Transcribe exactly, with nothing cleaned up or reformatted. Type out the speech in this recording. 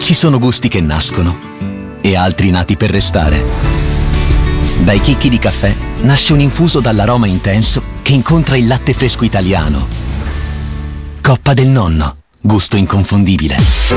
Ci sono gusti che nascono e altri nati per restare. Dai chicchi di caffè nasce un infuso dall'aroma intenso che incontra il latte fresco italiano. Coppa del Nonno, gusto inconfondibile.